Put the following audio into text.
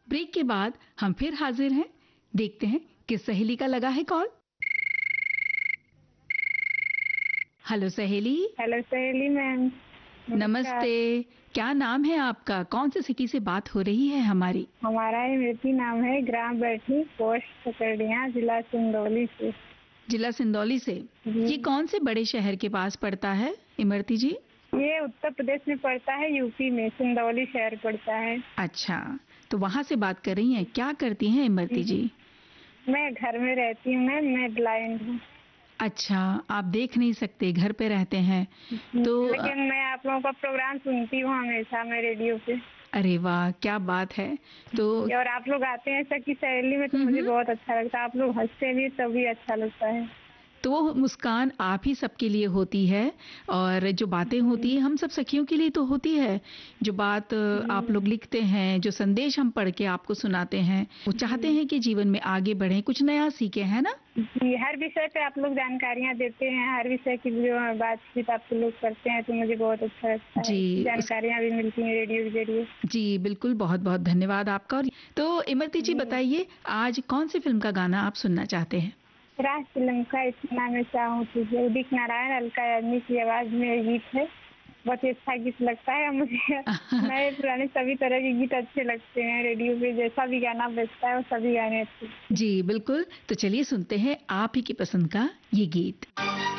Break के बाद हम फिर हाजिर हैं। देखते हैं किस सहेली का लगा है कॉल। हेलो सहेली। हेलो सहेली मैम। नमस्ते। क्या नाम है आपका? कौन से सिटी से बात हो रही है हमारी? हमारा इमरती नाम है, ग्राम बैठी, पोस्ट सकरडिया, जिला सिंदौली से। जिला सिंदौली से। ये कौन से बड़े शहर के पास पड़ता है इमरती जी? ये उत्तर प्रदेश में पड़ता है, यूपी में सिंदौली शहर पड़ता है। अच्छा, तो वहाँ से बात कर रही हैं। क्या करती हैं इमरती जी? मैं घर में रहती हूँ मैम, मैं ब्लाइंड हूँ। अच्छा, आप देख नहीं सकते, घर पे रहते हैं तो। लेकिन मैं आप लोगों का प्रोग्राम सुनती हूँ हमेशा, मैं रेडियो पे। अरे वाह, क्या बात है। तो और आप लोग आते हैं सखी सहेली में तो मुझे बहुत अच्छा लगता है। आप लोग हंसते भी तभी अच्छा लगता है। तो वो मुस्कान आप ही सबके लिए होती है, और जो बातें होती है हम सब सखियों के लिए तो होती है। जो बात आप लोग लिखते हैं, जो संदेश हम पढ़ के आपको सुनाते हैं, वो चाहते हैं कि जीवन में आगे बढ़ें, कुछ नया सीखें, है ना? जी, हर विषय पे आप लोग जानकारियाँ देते हैं, हर विषय की जो बातचीत आप लोग करते हैं तो मुझे बहुत अच्छा लगता है। जानकारियाँ भी मिलती हैं रेडियो के जरिए। जी बिल्कुल, बहुत बहुत धन्यवाद आपका। तो इमरती जी बताइए, आज कौन सी फिल्म का गाना आप सुनना चाहते हैं? राज फिल्म का इतना मैं चाहूँ तुझे, उदित नारायण, अलका याग्निक की आवाज में ये गीत है। बहुत ही अच्छा गीत लगता है मुझे। नए पुराने सभी तरह के गीत अच्छे लगते हैं। रेडियो पे जैसा भी गाना बजता है वो सभी गाने अच्छे। जी बिल्कुल, तो चलिए सुनते हैं आप ही की पसंद का ये गीत।